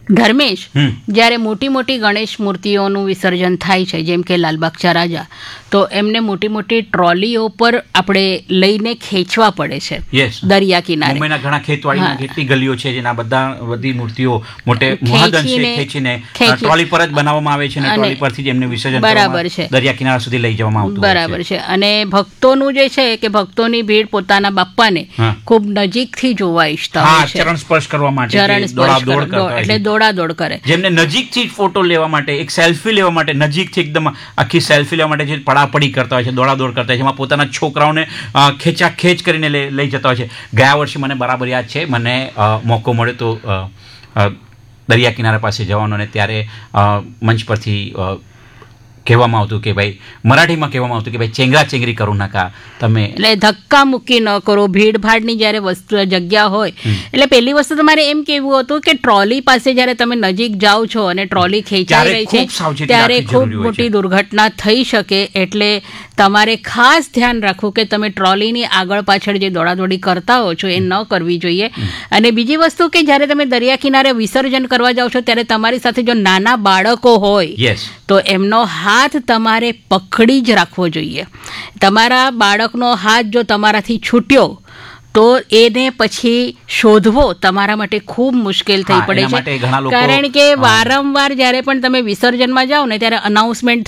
ધર્મેશ, જ્યારે મોટી મોટી ગણેશ મૂર્તિઓનું વિસર્જન થાય છે, જેમ કે લાલબાગચા રાજા, તો એમને મોટી મોટી ટ્રોલીઓ પર આપણે લઈને ખેંચવા પડે છે દરિયા કિનારે. મુંબઈના ઘણા ખેતવાડીના કેટલી ગલીઓ છે જેના બધી મૂર્તિઓ મહદઅંશે ખેંચીને ટ્રોલી પર જ બનાવવામાં આવે છે અને ટ્રોલી પરથી જ એમને વિસર્જન બરાબર છે દરિયા કિનારા સુધી લઈ જવામાં આવતું. બરાબર છે. અને ભક્તોનું જે છે કે ભક્તોની ભીડ પોતાના બાપ્પાને ખૂબ નજીકથી જોવા ઈચ્છતા હોય છે, ચરણ સ્પર્શ કરવા માટે, એટલે દોડાદોડ કરે. જેમને નજીકથી ફોટો લેવા માટે, એક સેલ્ફી લેવા માટે, નજીકથી એકદમ આખી સેલ્ફી લેવા માટે જે પડાપડી કરતા હોય છે, દોડાદોડ કરતા હોય છે, એમાં પોતાના છોકરાઓને ખેંચાખેંચ કરીને લઈ જતા હોય છે. ગયા વર્ષે મને બરાબર યાદ છે, મને મોકો મળ્યો તો દરિયા કિનારા પાસે જવાનો, અને ત્યારે મંચ પરથી કહેવામાં આવતું કે ભાઈ, મરાઠીમાં કહેવામાં આવતું કે ભાઈ ચેંગરા ચેંગરી કરું નકા, તમે એટલે ધક્કા મૂકી ન કરો. ભીડભાડની જ્યારે જગ્યા હોય એટલે પહેલી વસ્તુ તમારે એમ કહેવું હતું કે ટ્રોલી પાસે જ્યારે તમે નજીક જાઓ છો અને ટ્રોલી ખેંચાઈ રહી છે ત્યારે ખૂબ મોટી દુર્ઘટના થઈ શકે, એટલે તમારે ખાસ ધ્યાન રાખવું કે તમે ટ્રોલીની આગળ પાછળ જે દોડાદોડી કરતા હો છો એ ન કરવી જોઈએ. અને બીજી વસ્તુ કે જ્યારે તમે દરિયા કિનારે વિસર્જન કરવા જાઓ છો ત્યારે તમારી સાથે જો નાના બાળકો હોય તો એમનો હાથ તમારે પકડી જ રાખવો જોઈએ. તમારા બાળકનો હાથ જો તમારાથી છૂટ્યો તો એને પછી શોધવો તમારા માટે ખૂબ મુશ્કેલ થઈ પડે છે, કારણ કે વારંવાર જ્યારે પણ તમે વિસર્જનમાં જાઓ ને ત્યારે અનાઉન્સમેન્ટ